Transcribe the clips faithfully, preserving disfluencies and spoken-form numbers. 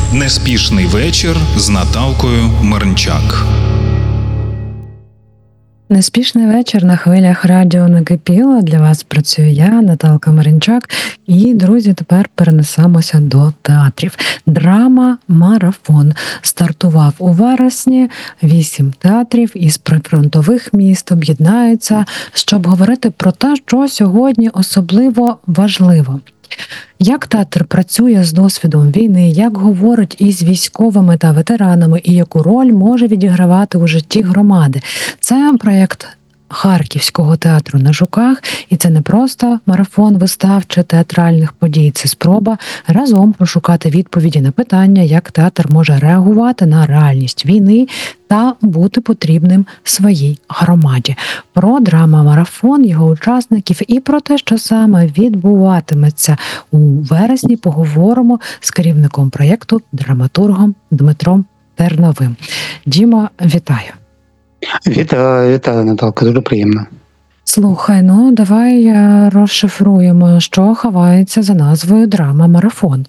Неспішний вечір з Наталкою Мирнчак. Неспішний вечір на хвилях радіо «Накипіло». Для вас працюю я, Наталка Мирнчак. І, друзі, тепер перенесемося до театрів. Драма «Марафон» стартував у вересні. Вісім театрів із прифронтових міст об'єднаються, щоб говорити про те, що сьогодні особливо важливо. Як театр працює з досвідом війни, як говорить із військовими та ветеранами і яку роль може відігравати у житті громади. Це проєкт Харківського театру на Жуках, і це не просто марафон вистав чи театральних подій, це спроба разом пошукати відповіді на питання, як театр може реагувати на реальність війни та бути потрібним своїй громаді. Про драма-марафон, його учасників і про те, що саме відбуватиметься у вересні, поговоримо з керівником проєкту, драматургом Дмитром Терновим. Діма, вітаю. Вітаю, вітаю, Наталка, дуже приємно. Слухай, ну давай розшифруємо, що ховається за назвою «Драма-марафон».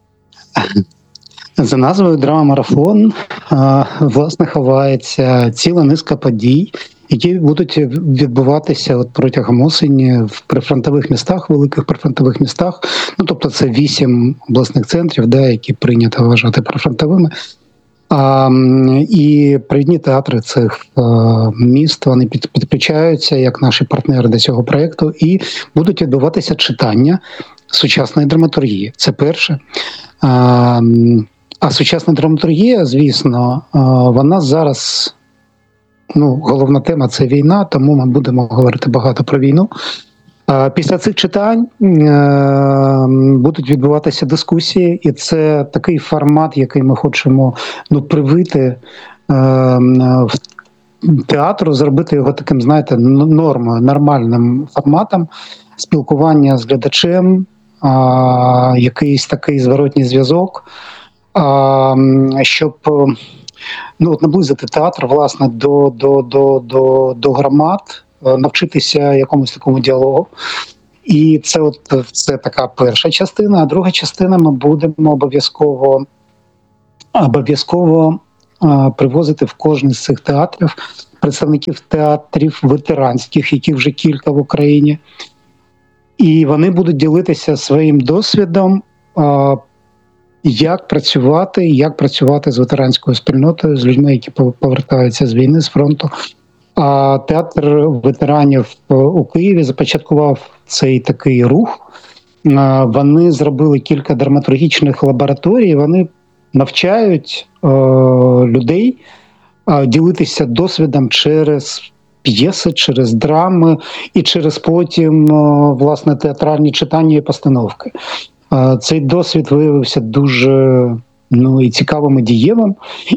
За назвою «Драма-марафон» власне ховається ціла низка подій, які будуть відбуватися от протягом осені в прифронтових містах, великих прифронтових містах. Ну, тобто це вісім обласних центрів, да, які прийнято вважати прифронтовими. А, і провідні театри цих а, міст, вони під, підключаються як наші партнери до цього проєкту, і будуть відбуватися читання сучасної драматургії. Це перше. А, а сучасна драматургія, звісно, а, вона зараз, ну, головна тема – це війна, тому ми будемо говорити багато про війну. Після цих читань будуть відбуватися дискусії, і це такий формат, який ми хочемо, ну, привити в театру, зробити його таким, знаєте, нормою, нормальним форматом спілкування з глядачем, якийсь такий зворотній зв'язок, щоб, ну, от наблизити театр, власне, до, до, до, до, до громад, навчитися якомусь такому діалогу. І це от це така перша частина. А друга частина, ми будемо обов'язково обов'язково а, привозити в кожен з цих театрів представників театрів ветеранських, яких вже кілька в Україні. І вони будуть ділитися своїм досвідом, а, як працювати, як працювати з ветеранською спільнотою, з людьми, які повертаються з війни, з фронту. А театр ветеранів у Києві започаткував цей такий рух. Вони зробили кілька драматургічних лабораторій, вони навчають е, людей е, ділитися досвідом через п'єси, через драми і через потім, е, власне, театральні читання і постановки. Е, цей досвід виявився дуже, ну, і цікавим, і дієвим,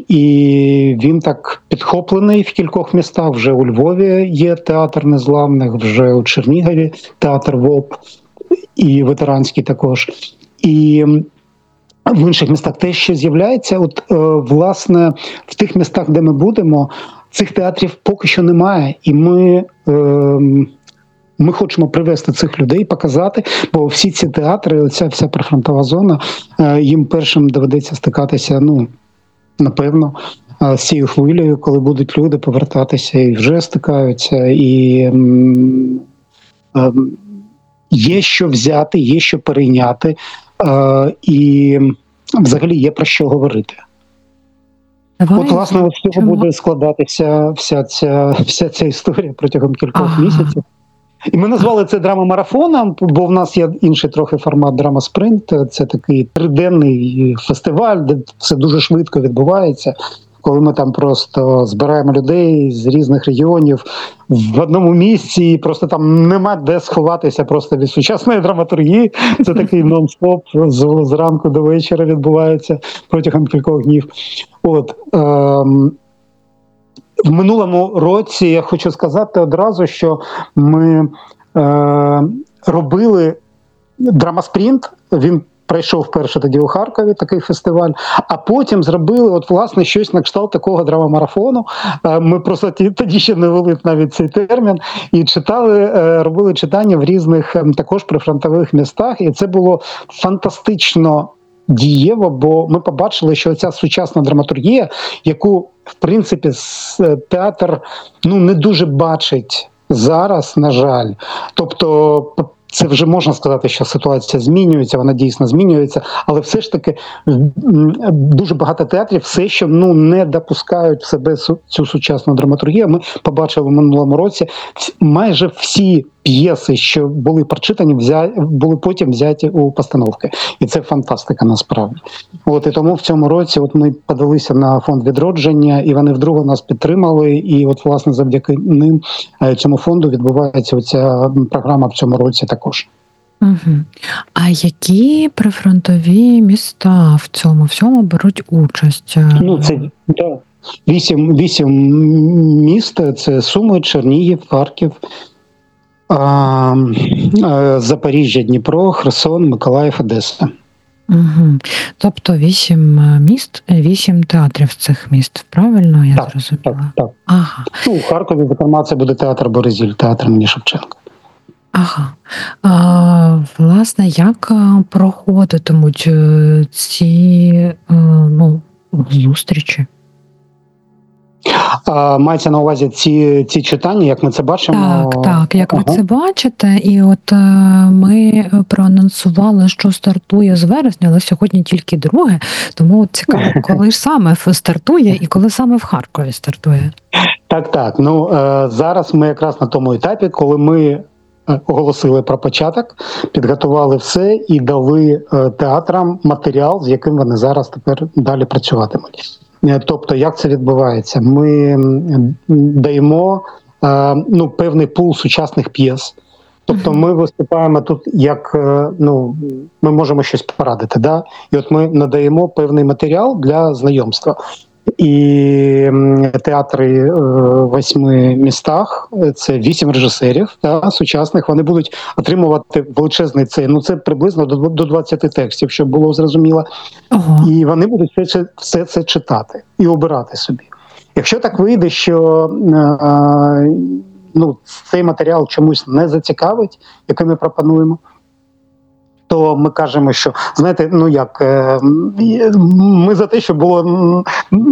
і він так підхоплений в кількох містах. Вже у Львові є театр незламних, вже у Чернігові театр ВОП, і ветеранський також. І в інших містах теж ще з'являється. От, е, власне, в тих містах, де ми будемо, цих театрів поки що немає, і ми... Е, Ми хочемо привести цих людей, показати, бо всі ці театри, оця вся прифронтова зона, їм першим доведеться стикатися, ну, напевно, з цією хвилею, коли будуть люди повертатися і вже стикаються, і м, м, є що взяти, є що перейняти, е, і взагалі є про що говорити. Давай. От, власне, от з цього буде складатися вся ця, вся ця історія протягом кількох ага. місяців. І ми назвали це драма-марафоном, бо в нас є інший трохи формат драма-спринт. Це такий триденний фестиваль, де все дуже швидко відбувається, коли ми там просто збираємо людей з різних регіонів в одному місці, і просто там нема де сховатися просто від сучасної драматургії. Це такий нон-стоп, з, з ранку до вечора відбувається протягом кількох днів. От, ем, в минулому році я хочу сказати одразу, що ми е, робили драма-спринт, він пройшов вперше тоді у Харкові, такий фестиваль, а потім зробили от, власне, щось на кшталт такого драма-марафону. Е, ми просто тоді ще не ввели навіть цей термін, і читали, е, робили читання в різних е, також прифронтових містах, і це було фантастично дієво, бо ми побачили, що ця сучасна драматургія, яку, в принципі, театр ну, не дуже бачить зараз, на жаль. Тобто це вже можна сказати, що ситуація змінюється, вона дійсно змінюється, але все ж таки дуже багато театрів все ще ну, не допускають в себе цю сучасну драматургію. Ми побачили в минулому році майже всі п'єси, що були прочитані, взя... були потім взяті у постановки. І це фантастика насправді. От, і тому в цьому році от ми подалися на фонд відродження, і вони вдруге нас підтримали. І от, власне, завдяки ним, цьому фонду відбувається оця програма в цьому році також. Угу. А які прифронтові міста в цьому всьому беруть участь? Ну, це, да. Вісім, вісім міст – це Суми, Чернігів, Харків, Запоріжжя, Дніпро, Херсон, Миколаїв, Одеса. Угу. Тобто вісім міст, вісім театрів цих міст, правильно я так, зрозуміла? Так, так. Ага. Ну, у Харкові, зокрема, це буде театр Березіль, театр імені Шевченка. Ага. А, власне, як проходитимуть ці ну, зустрічі? А, мається на увазі ці, ці читання, як ми це бачимо? Так, так, як ага. ви це бачите. І от ми проанонсували, що стартує з вересня, але сьогодні тільки друге, тому цікаво, коли ж саме стартує і коли саме в Харкові стартує? Так, так. Ну, зараз ми якраз на тому етапі, коли ми оголосили про початок, підготували все і дали театрам матеріал, з яким вони зараз тепер далі працюватимуть. Тобто, як це відбувається? Ми даємо ну, певний пул сучасних п'єс. Тобто ми виступаємо тут, як ну, ми можемо щось порадити. Да? І от ми надаємо певний матеріал для знайомства. І театри в восьми містах, це вісім режисерів та, сучасних, вони будуть отримувати величезний цей, ну це приблизно до, до двадцяти текстів, щоб було зрозуміло. Ага. І вони будуть все це, все це читати і обирати собі. Якщо так вийде, що е, ну, цей матеріал чомусь не зацікавить, який ми пропонуємо, то ми кажемо, що, знаєте, ну як, ми за те, щоб було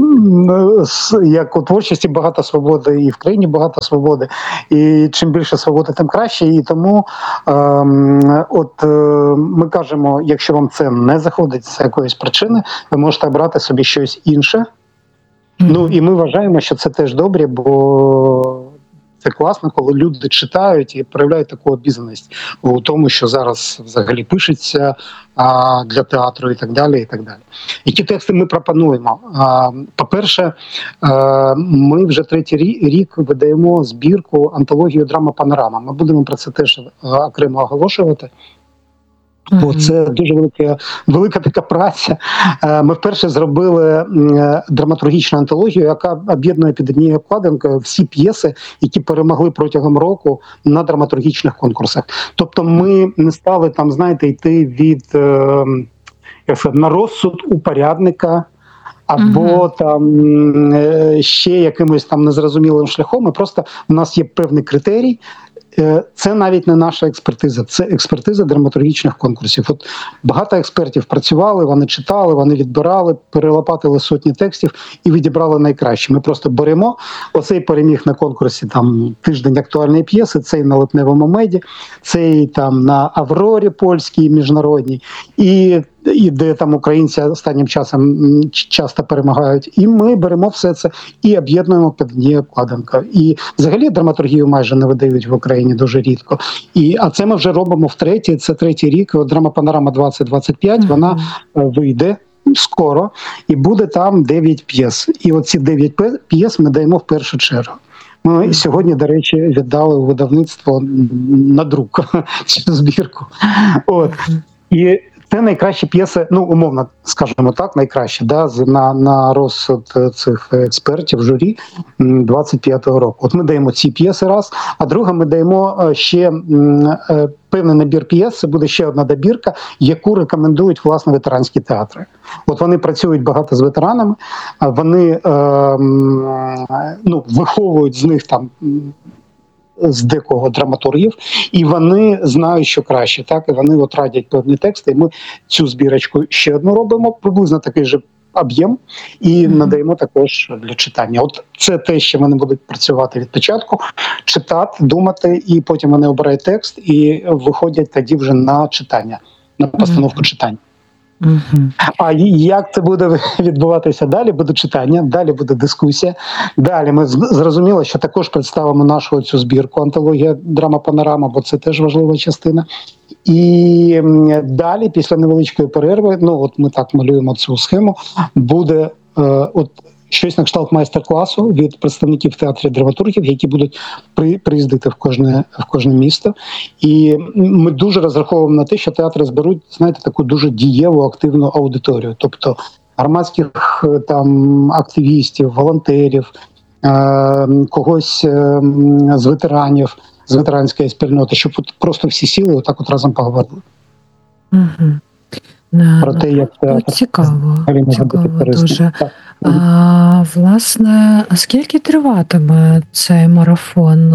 як у творчості багато свободи, і в країні багато свободи, і чим більше свободи, тим краще. І тому е, от е, ми кажемо, якщо вам це не заходить з якоїсь причини, ви можете обрати собі щось інше. Mm-hmm. Ну і ми вважаємо, що це теж добре, бо це класно, коли люди читають і проявляють таку обізнаність у тому, що зараз взагалі пишеться а, для театру і так далі, і так далі. Які тексти ми пропонуємо? А, по-перше, а, ми вже третій рік видаємо збірку антологію «Драма Панорама». Ми будемо про це теж окремо оголошувати. Бо це дуже велика, велика така праця. Ми вперше зробили драматургічну антологію, яка об'єднує під однією обкладинкою всі п'єси, які перемогли протягом року на драматургічних конкурсах. Тобто ми не стали там, знаєте, йти від як сказати, на розсуд упорядника, або uh-huh. там ще якимось там незрозумілим шляхом. Ми просто, у нас є певний критерій. Це навіть не наша експертиза, це експертиза драматургічних конкурсів. От багато експертів працювали, вони читали, вони відбирали, перелопатили сотні текстів і відібрали найкраще. Ми просто беремо, оцей переміг на конкурсі там тиждень актуальної п'єси, цей на Липневому меді, цей там на Аврорі польській міжнародній, і і де там українці останнім часом часто перемагають. І ми беремо все це і об'єднуємо під однією обкладинкою. І взагалі драматургію майже не видають в Україні дуже рідко. І, а це ми вже робимо втретє, це третій рік. От «Драма Панорама двадцять двадцять п'ять», mm-hmm. вона вийде скоро, і буде там дев'ять п'єс. І оці дев'ять п'єс ми даємо в першу чергу. Ми mm-hmm. сьогодні, до речі, віддали у видавництво на друк цю збірку. От. І це найкращі п'єси, ну, умовно, скажімо так, найкращі, да, на, на розсуд цих експертів, журі двадцять п'ятого року. От ми даємо ці п'єси раз, а друге ми даємо ще певний набір п'єс, це буде ще одна добірка, яку рекомендують, власне, ветеранські театри. От вони працюють багато з ветеранами, вони е, ну, виховують з них там з декого драматургів, і вони знають, що краще, так, і вони от радять певні тексти, і ми цю збірочку ще одну робимо, приблизно такий же об'єм, і mm-hmm. надаємо також для читання. От це те, що вони будуть працювати від початку, читати, думати, і потім вони обирають текст і виходять тоді вже на читання, на постановку mm-hmm. читання. Uh-huh. А як це буде відбуватися далі? Буде читання, далі буде дискусія. Далі ми зрозуміли, що також представимо нашу цю збірку «Антологія драма-панорама», бо це теж важлива частина. І далі, після невеличкої перерви, ну от ми так малюємо цю схему, буде е, от щось на кшталт майстер-класу від представників театрів драматургів, які будуть при, приїздити в кожне, в кожне місто. І ми дуже розраховуємо на те, що театри зберуть, знаєте, таку дуже дієву, активну аудиторію. Тобто громадських там активістів, волонтерів, е, когось е, з ветеранів, з ветеранської спільноти, щоб от просто всі сіли отак от разом поговорили. Угу. Про те, як це цікаво, цікаво дуже. А, власне, а скільки триватиме цей марафон?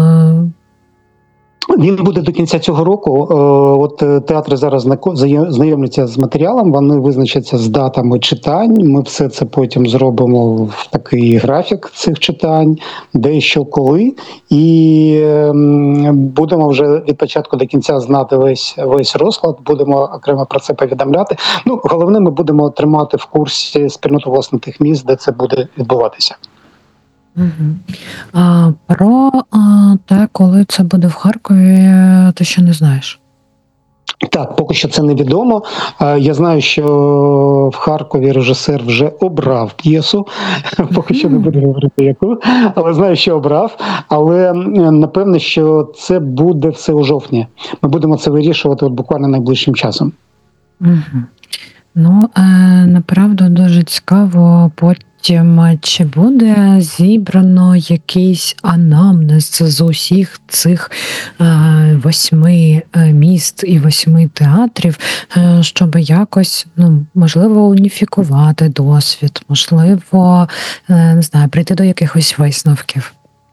Він буде до кінця цього року. От театри зараз знайомляться з матеріалом, вони визначаться з датами читань. Ми все це потім зробимо в такий графік цих читань, де що коли. І будемо вже від початку до кінця знати весь, весь розклад, будемо окремо про це повідомляти. Ну, головне, ми будемо тримати в курсі спільноту власне тих міст, де це буде відбуватися. Угу. А про а, те, коли це буде в Харкові, ти ще не знаєш? Так, поки що це невідомо. Я знаю, що в Харкові режисер вже обрав п'єсу, поки що не буду говорити яку, але знаю, що обрав. Але напевне, що це буде все у жовтні. Ми будемо це вирішувати от буквально найближчим часом. Угу. Ну, е, направду дуже цікаво потім, чи буде зібрано якийсь анамнез з усіх цих е, восьми міст і восьми театрів, е, щоб якось, ну, можливо, уніфікувати досвід, можливо, е, не знаю, прийти до якихось висновків.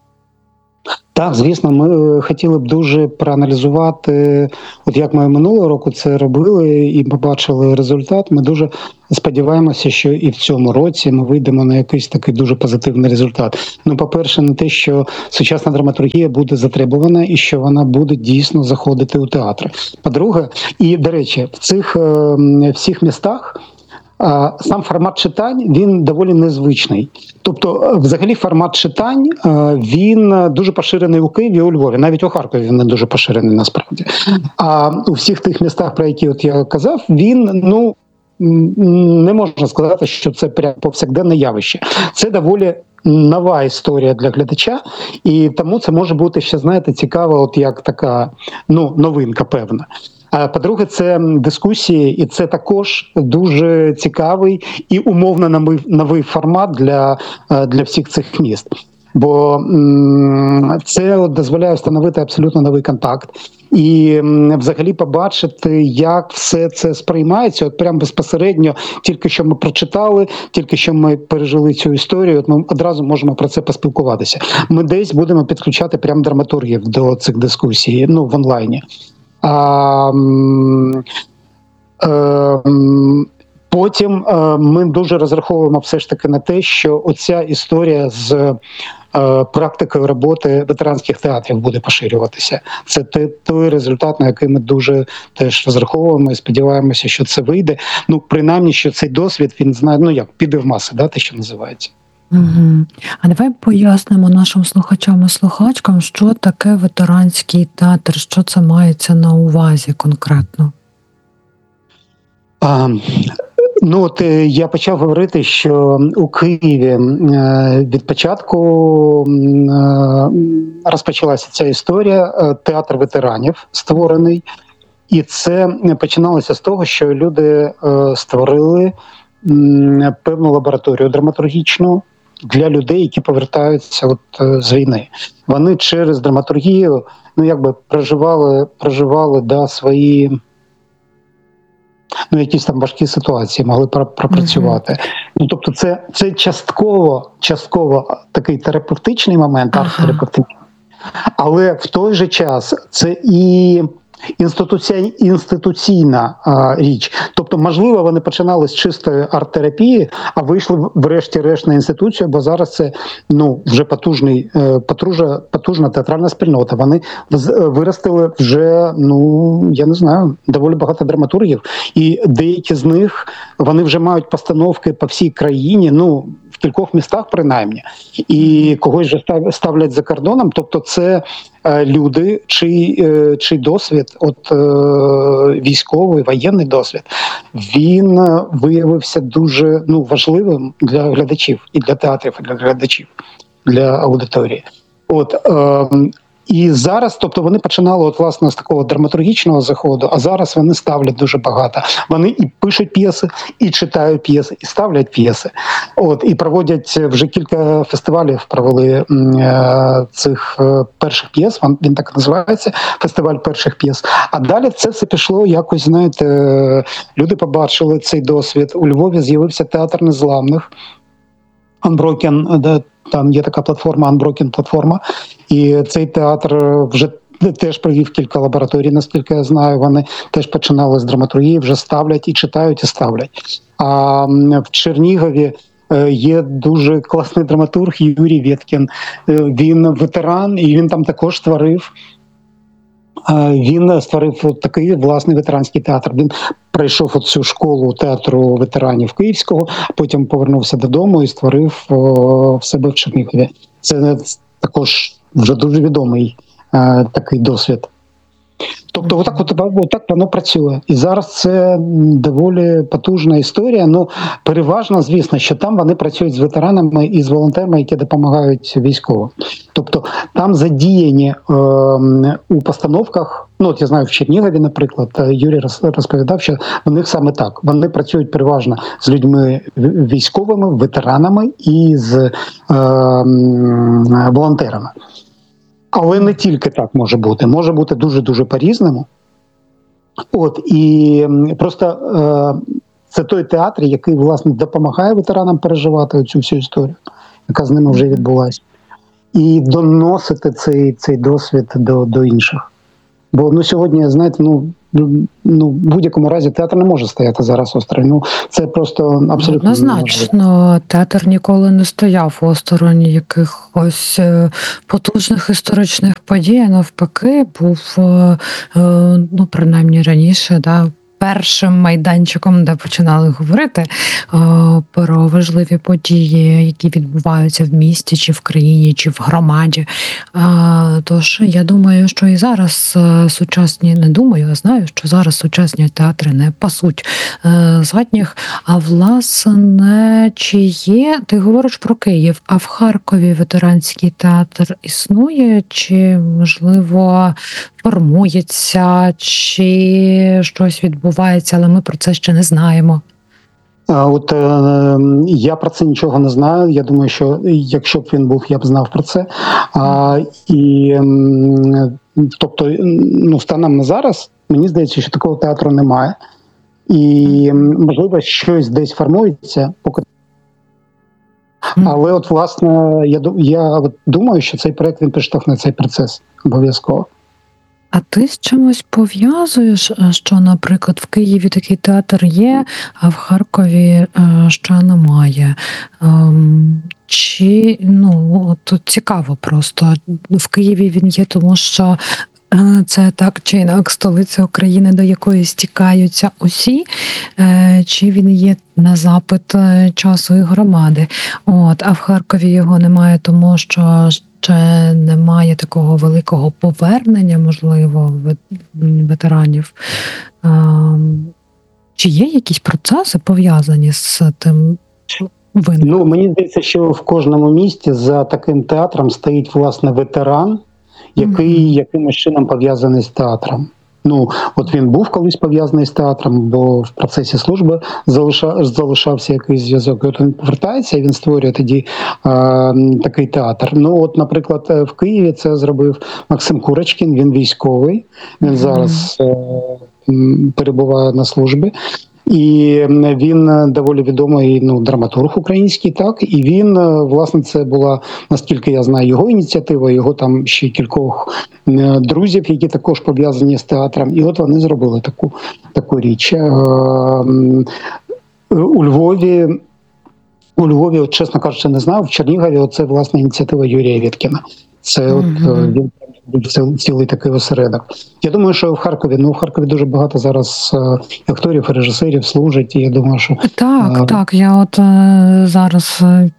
Так, звісно, ми хотіли б дуже проаналізувати, от як ми минулого року це робили і побачили результат. Ми дуже сподіваємося, що і в цьому році ми вийдемо на якийсь такий дуже позитивний результат. Ну, по-перше, на те, що сучасна драматургія буде затребувана і що вона буде дійсно заходити у театри. По-друге, і, до речі, в цих е, всіх містах сам формат читань, він доволі незвичний. Тобто, взагалі, формат читань, він дуже поширений у Києві і у Львові. Навіть у Харкові він не дуже поширений, насправді. А у всіх тих містах, про які от я казав, він, ну, не можна сказати, що це прям повсякденне явище. Це доволі нова історія для глядача, і тому це може бути ще, знаєте, цікаво, от як така, ну, новинка певна. А по-друге, це дискусії, і це також дуже цікавий і умовно новий, новий формат для, для всіх цих міст. Бо м, це от дозволяє встановити абсолютно новий контакт і м, взагалі побачити, як все це сприймається. От прямо безпосередньо, тільки що ми прочитали, тільки що ми пережили цю історію, от ми одразу можемо про це поспілкуватися. Ми десь будемо підключати прямо драматургів до цих дискусій, ну, в онлайні. А, е, потім е, ми дуже розраховуємо все ж таки на те, що оця історія з е, практикою роботи ветеранських театрів буде поширюватися. Це те, той результат, на який ми дуже теж розраховуємо і сподіваємося, що це вийде. Ну, принаймні, що цей досвід, він знає, ну як, піде в маси, да, те, що називається. Угу. А давай пояснимо нашим слухачам і слухачкам, що таке ветеранський театр, що це мається на увазі конкретно? А, ну, от я почав говорити, що у Києві від початку розпочалася ця історія, театр ветеранів створений, і це починалося з того, що люди створили певну лабораторію драматургічну для людей, які повертаються от з війни. Вони через драматургію, ну, якби проживали, проживали да, свої, ну, якісь там важкі ситуації, могли пропрацювати. Mm-hmm. Ну, тобто це, це частково, частково такий терапевтичний момент, арт-терапевтичний. Але в той же час це і інституцій, інституційна а, річ. Тобто, можливо, вони починали з чистої арт-терапії, а вийшли врешті-решт на інституцію, бо зараз це ну, вже потужний, потужна, потужна театральна спільнота. Вони виростили вже, ну, я не знаю, доволі багато драматургів. І деякі з них, вони вже мають постановки по всій країні, ну, в кількох містах принаймні. І когось же ставлять за кордоном. Тобто це люди, чий, чий досвід, от військовий, воєнний досвід, він виявився дуже ну, важливим для глядачів, і для театрів, і для глядачів, для аудиторії. От, е, і зараз, тобто вони починали от, власне, з такого драматургічного заходу, а зараз вони ставлять дуже багато. Вони і пишуть п'єси, і читають п'єси, і ставлять п'єси. От, і проводять вже кілька фестивалів, провели е, цих е, перших п'єс, він, він так називається, фестиваль перших п'єс. А далі це все пішло якось, знаєте, е, люди побачили цей досвід. У Львові з'явився театр незламних, Unbroken, де там є така платформа, Unbroken платформа, і цей театр вже теж провів кілька лабораторій, наскільки я знаю, вони теж починали з драматургії, вже ставлять і читають, і ставлять. А в Чернігові є дуже класний драматург Юрій Веткін, він ветеран, і він там також створив Він створив от такий власний ветеранський театр. Він пройшов от цю школу театру ветеранів Київського, потім повернувся додому і створив о, в себе в Чернігові. Це також вже дуже відомий е, такий досвід. Тобто отак, от, отак воно працює. І зараз це доволі потужна історія. Ну, переважно, звісно, що там вони працюють з ветеранами і з волонтерами, які допомагають військовим. Тобто там задіяні е, у постановках, ну от я знаю, в Чернігові, наприклад, Юрій розповідав, що в них саме так. Вони працюють переважно з людьми військовими, ветеранами і з е, волонтерами. Але не тільки так може бути. Може бути дуже-дуже по-різному. От, і просто е, це той театр, який, власне, допомагає ветеранам переживати цю всю історію, яка з ними вже відбулася. І доносити цей, цей досвід до, до інших. Бо ну, сьогодні, знаєте, ну, ну, в будь-якому разі театр не може стояти зараз осторонь. Ну, це просто абсолютно однозначно. Театр ніколи не стояв осторонь якихось потужних історичних подій, а навпаки, був, ну, принаймні раніше, да, першим майданчиком, де починали говорити о, про важливі події, які відбуваються в місті, чи в країні, чи в громаді. А, тож, я думаю, що і зараз сучасні, не думаю, а знаю, що зараз сучасні театри не пасуть е, задніх. А власне, чи є, ти говориш про Київ, а в Харкові ветеранський театр існує, чи, можливо, формується, чи щось відбувається, але ми про це ще не знаємо? От е, я про це нічого не знаю. Я думаю, що якщо б він був, я б знав про це. А, і, е, тобто, ну, станом на зараз, мені здається, що такого театру немає. І, можливо, щось десь формується, поки. Але, от, власне, я, я от думаю, що цей проект, він підштовхне цей процес обов'язково. А ти з чимось пов'язуєш, що, наприклад, в Києві такий театр є, а в Харкові ще немає? Чи, ну, тут цікаво просто. В Києві він є, тому що це так чи інакше столиця України, до якої стікаються усі, чи він є на запит часу і громади. От, а в Харкові його немає, тому що ще немає такого великого повернення, можливо, ветеранів. Чи є якісь процеси пов'язані з тим виником? Ну, мені здається, що в кожному місті за таким театром стоїть, власне, ветеран, який mm-hmm. якимось чином пов'язаний з театром. Ну, от він був колись пов'язаний з театром, бо в процесі служби залишав, залишався якийсь зв'язок. І от він повертається, і він створює тоді е, такий театр. Ну, от, наприклад, в Києві це зробив Максим Курочкін, він військовий, він mm-hmm. зараз е, перебуває на службі. І він доволі відомий, ну, драматург український, так, і він, власне, це була, наскільки я знаю, його ініціатива, його там ще кількох друзів, які також пов'язані з театром, і от вони зробили таку, таку річ. У Львові, у Львові, от, чесно кажучи, не знаю, в Чернігові це, власне, ініціатива Юрія Віткіна. Це от він був цілий такий осередок. Я думаю, що в Харкові, ну в Харкові дуже багато зараз акторів і режисерів служать, і я думаю, що... Так, а... так, я от е, зараз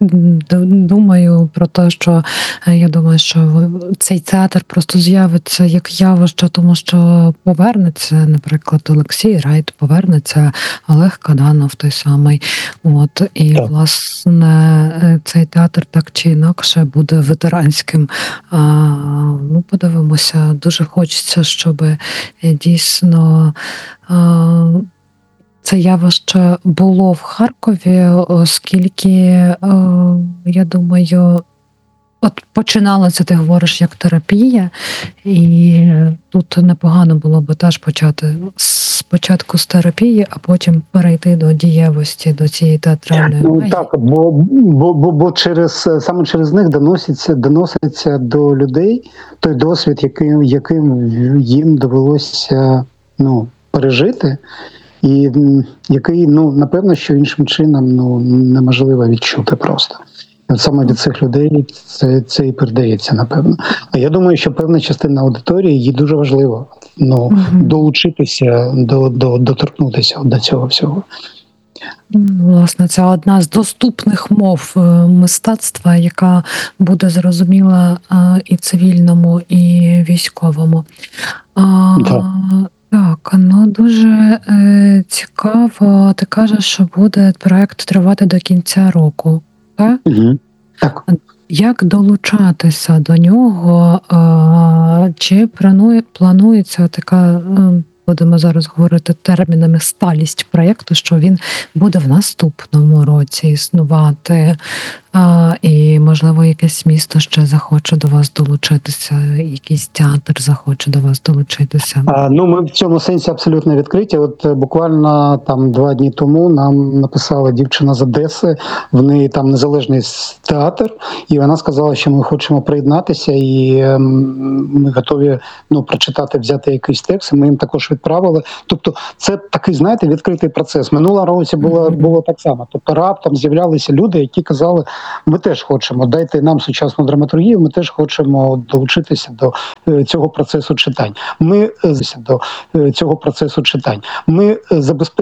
думаю про те, що е, я думаю, що цей театр просто з'явиться як явище, тому що повернеться, наприклад, Олексій Райт, повернеться Олег Каданов той самий. От, і, так. власне, цей театр так чи інакше буде ветеранським. А, ну, подивимося, дуже хочеться, щоб дійсно а, це явище було в Харкові, оскільки, а, я думаю, от починалося, ти говориш, як терапія, і тут непогано було би теж почати спочатку з терапії, а потім перейти до дієвості, до цієї театральної ну, магії. Так, бо, бо, бо, бо через, саме через них доноситься, доноситься до людей той досвід, яким, яким їм довелося, ну, пережити, і який, ну, напевно, що іншим чином, ну, неможливо відчути просто. От саме від цих людей це, це і передається, напевно. А я думаю, що певна частина аудиторії, їй дуже важливо, ну, mm-hmm. долучитися, до, до, доторкнутися до цього всього. Власне, це одна з доступних мов мистецтва, яка буде зрозуміла і цивільному, і військовому. Так. Так, ну дуже е, цікаво. Ти кажеш, що буде проект тривати до кінця року. Так? Угу. Так. Як долучатися до нього? Чи планує, планується така, будемо зараз говорити термінами, сталість проєкту, що він буде в наступному році існувати? І, можливо, якесь місто ще захоче до вас долучитися, якийсь театр захоче до вас долучитися? А, ну, ми в цьому сенсі абсолютно відкриті. От буквально там два дні тому нам написала дівчина з Одеси, в неї там незалежний театр, і вона сказала, що ми хочемо приєднатися, і ем, ми готові, ну, прочитати, взяти якийсь текст, і ми їм також відправили. Тобто це такий, знаєте, відкритий процес. Минулого року було, було так само. Тобто раптом з'являлися люди, які казали, ми теж хочемо, дайте нам сучасну драматургію, ми теж хочемо долучитися до цього процесу читань. Ми до цього процесу читань. Ми забезпечуємо